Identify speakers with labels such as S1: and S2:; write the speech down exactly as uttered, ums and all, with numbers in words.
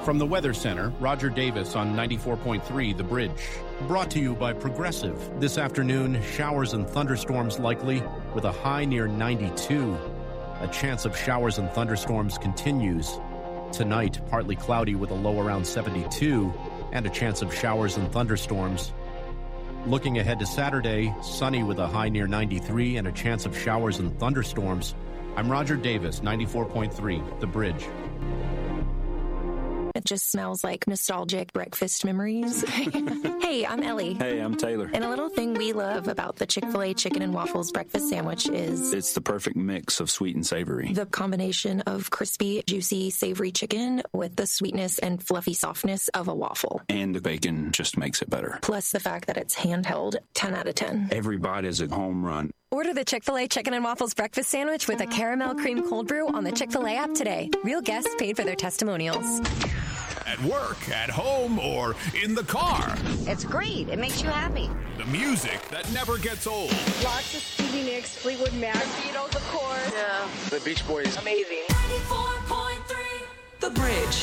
S1: From the Weather Center, Roger Davis on ninety-four point three The Bridge. Brought to you by Progressive. This afternoon, showers and thunderstorms likely with a high near ninety-two. A chance of showers and thunderstorms continues. Tonight, partly cloudy with a low around seventy-two and a chance of showers and thunderstorms. Looking ahead to Saturday, sunny with a high near ninety-three and a chance of showers and thunderstorms. I'm Roger Davis, ninety-four point three The Bridge.
S2: It just smells like nostalgic breakfast memories. Hey, I'm Ellie.
S3: Hey, I'm Taylor.
S2: And a little thing we love about the Chick-fil-A Chicken and Waffles breakfast sandwich is...
S3: it's the perfect mix of sweet and savory.
S2: The combination of crispy, juicy, savory chicken with the sweetness and fluffy softness of a waffle.
S3: And the bacon just makes it better.
S2: Plus the fact that it's handheld, ten out of ten.
S3: Every bite is a home run.
S4: Order the Chick-fil-A Chicken and Waffles breakfast sandwich with a caramel cream cold brew on the Chick-fil-A app today. Real guests paid for their testimonials.
S5: At work, at home, or in the car.
S6: It's great. It makes you happy.
S5: The music that never gets old.
S7: Lots of Stevie Nicks, Fleetwood Mac, Beatles, of course.
S8: Yeah. The Beach Boys.
S7: Amazing.
S9: ninety-four point three The Bridge.